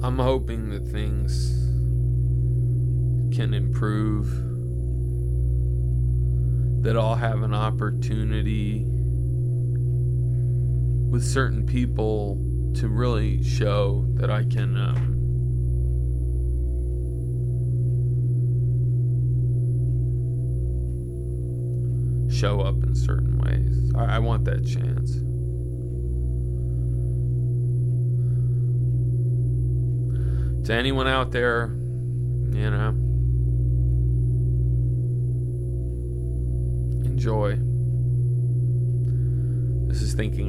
I'm hoping that things can improve, that I'll have an opportunity with certain people to really show that I can show up in certain ways. I want that chance. To anyone out there, enjoy. This is Thinking